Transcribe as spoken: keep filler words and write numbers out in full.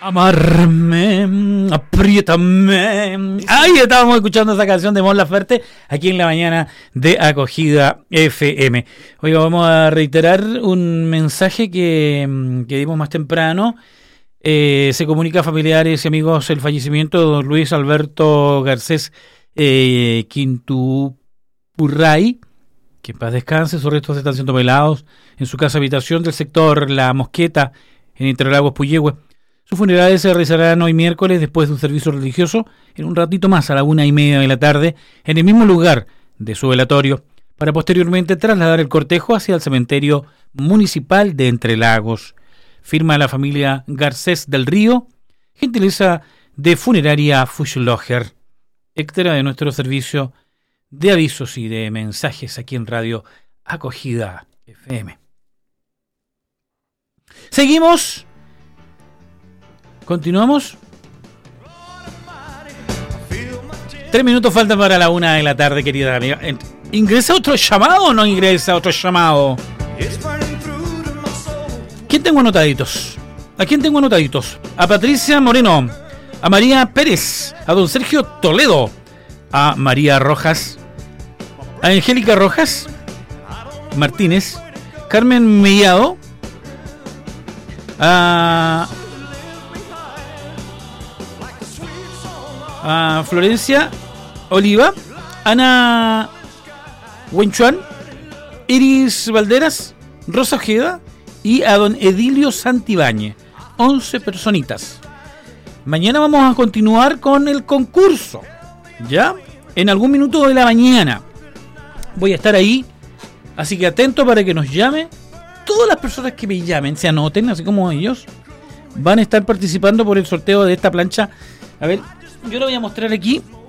Amarme, apriétame. Ahí estábamos escuchando esa canción de Mon Laferte aquí en la mañana de Acogida F M. Oiga, vamos a reiterar un mensaje que, que dimos más temprano. Eh, se comunica a familiares y amigos el fallecimiento de don Luis Alberto Garcés eh, Quintupurray, que en paz descanse. Sus restos están siendo velados en su casa habitación del sector La Mosqueta, en Interlagos, Puyehue. Sus funerales se realizarán hoy miércoles después de un servicio religioso en un ratito más a la una y media de la tarde en el mismo lugar de su velatorio, para posteriormente trasladar el cortejo hacia el cementerio municipal de Entrelagos. Firma la familia Garcés del Río, gentileza de Funeraria Fuschloger, extra de nuestro servicio de avisos y de mensajes aquí en Radio Acogida F M. Seguimos. Continuamos. Tres minutos faltan para la una de la tarde, querida amiga. ¿Ingresa otro llamado o no ingresa otro llamado? ¿Quién tengo anotaditos? ¿A quién tengo anotaditos? A Patricia Moreno, a María Pérez, a don Sergio Toledo, a María Rojas, a Angélica Rojas Martínez, Carmen Mellado, a... a Florencia Oliva, Ana Wenchuan, Iris Valderas, Rosa Ojeda y a don Edilio Santibáñez. once personitas. Mañana vamos a continuar con el concurso, ¿ya? En algún minuto de la mañana voy a estar ahí, así que atento para que nos llame. Todas las personas que me llamen, se anoten, así como ellos, van a estar participando por el sorteo de esta plancha. A ver, yo lo voy a mostrar aquí.